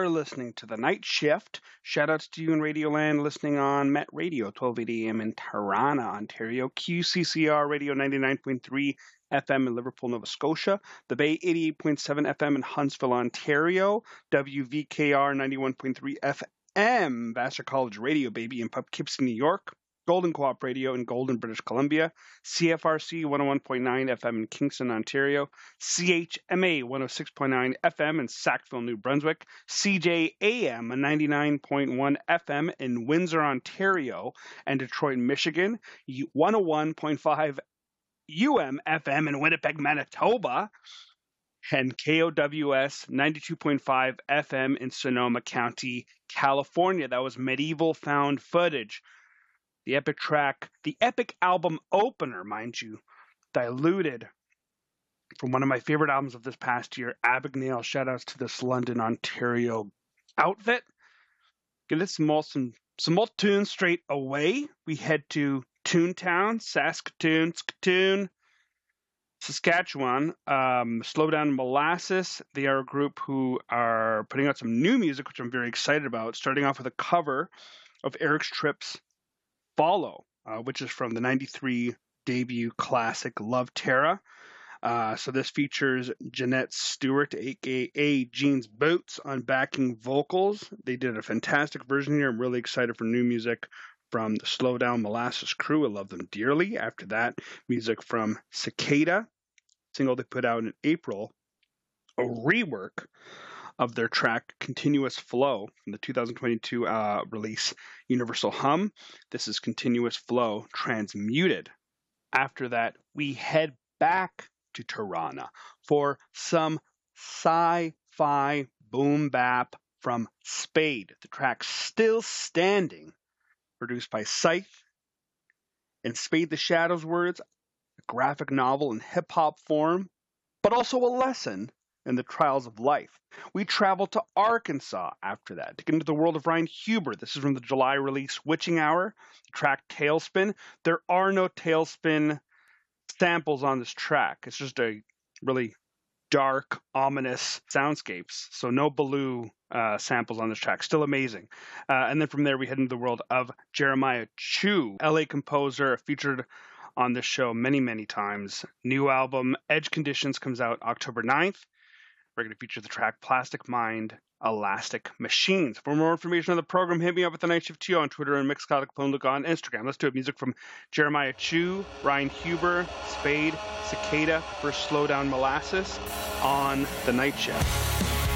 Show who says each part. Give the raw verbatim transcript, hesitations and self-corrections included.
Speaker 1: are listening to The Night Shift. Shoutouts to you in Radioland listening on Met Radio, twelve eighty A M in Tirana, Ontario, Q C C R Radio ninety-nine point three F M in Liverpool, Nova Scotia, The Bay eighty-eight point seven F M in Huntsville, Ontario, W V K R ninety-one point three F M, Vassar College Radio, baby, in Poughkeepsie, New York, Golden Co-op Radio in Golden, British Columbia, C F R C one oh one point nine F M in Kingston, Ontario, C H M A one oh six point nine F M in Sackville, New Brunswick, C J A M ninety-nine point one F M in Windsor, Ontario, and Detroit, Michigan, one oh one point five U M F M in Winnipeg, Manitoba, and K O W S ninety-two point five F M in Sonoma County, California. That was Medieval Found Footage. The epic track, the epic album opener, mind you, Diluted, from one of my favorite albums of this past year, Abagnale. Shoutouts to this London, Ontario outfit. Get this some, some, some more tunes straight away. We head to Toontown, Saskatoon, Saskatoon, Saskatchewan. Um, Slowdown Molasses. They are a group who are putting out some new music, which I'm very excited about. Starting off with a cover of Eric Tripp's Follow, uh, which is from the ninety-three debut classic Love Terra. Uh, so this features Jeanette Stewart, aka Jean's Boots, on backing vocals. They did a fantastic version here. I'm really excited for new music from the Slowdown Molasses crew. I love them dearly. After that, music from Cicada, single they put out in April, a rework of their track Continuous Flow from the two thousand twenty-two uh, release Universal Hum. This is Continuous Flow Transmuted. After that, we head back to Tirana for some sci-fi boom bap from Spade. The track Still Standing, produced by Scythe. In Spade the Shadow's words, a graphic novel in hip-hop form, but also a lesson in the trials of life. We travel to Arkansas after that to get into the world of Ryan Huber. This is from the July release Witching Hour, the track Tailspin. There are no Tailspin samples on this track. It's just a really dark, ominous soundscapes. So no Baloo uh, samples on this track. Still amazing. Uh, and then from there we head into the world of Jeremiah Chu, L A composer, featured on this show many, many times. New album Edge Conditions comes out October ninth. We're going to feature the track Plastic Mind, Elastic Machines. For more information on the program, hit me up at The Night Shift Too on Twitter and Mixcloud on Instagram. Let's do it. Music from Jeremiah Chu, Ryan Huber, Spade, Cicada, first Slowdown Molasses on The Night Shift.